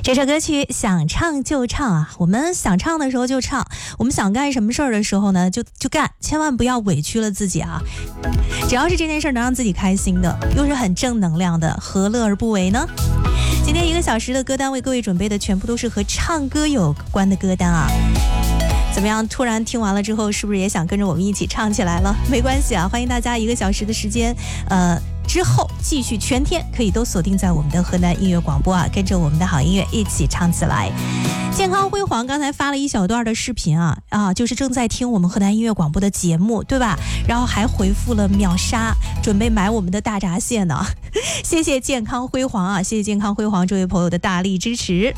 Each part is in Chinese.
这首歌曲想唱就唱啊，我们想唱的时候就唱，我们想干什么事儿的时候呢就干，千万不要委屈了自己啊。只要是这件事能让自己开心的，又是很正能量的，何乐而不为呢？今天1个小时的歌单为各位准备的全部都是和唱歌有关的歌单啊。怎么样，突然听完了之后是不是也想跟着我们一起唱起来了？没关系啊，欢迎大家1个小时的时间之后继续全天可以都锁定在我们的河南音乐广播啊，跟着我们的好音乐一起唱起来。健康辉煌刚才发了一小段的视频啊，就是正在听我们河南音乐广播的节目，对吧？然后还回复了秒杀，准备买我们的大闸蟹呢。谢谢健康辉煌啊，谢谢健康辉煌这位朋友的大力支持。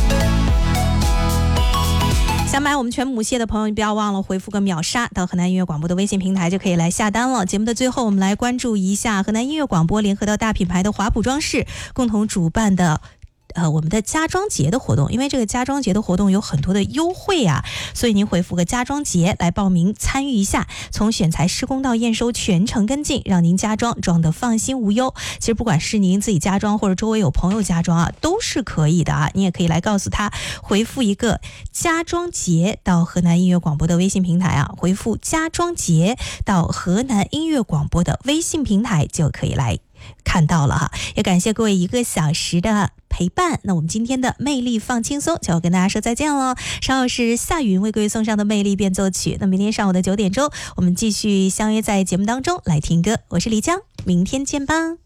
想买我们全母蟹的朋友，你不要忘了回复个秒杀到河南音乐广播的微信平台，就可以来下单了。节目的最后，我们来关注一下河南音乐广播联合到大品牌的华普装饰共同主办的我们的家装节的活动，因为这个家装节的活动有很多的优惠啊，所以您回复个家装节来报名参与一下，从选材施工到验收全程跟进，让您家装装得放心无忧。其实不管是您自己家装或者周围有朋友家装啊，都是可以的啊，你也可以来告诉他，回复一个家装节到河南音乐广播的微信平台啊，回复家装节到河南音乐广播的微信平台就可以来看到了哈。也感谢各位1个小时的陪伴，那我们今天的魅力放轻松就要跟大家说再见了。稍后是夏云为各位送上的魅力变奏曲，那明天上午的9点钟我们继续相约在节目当中来听歌。我是李江，明天见吧。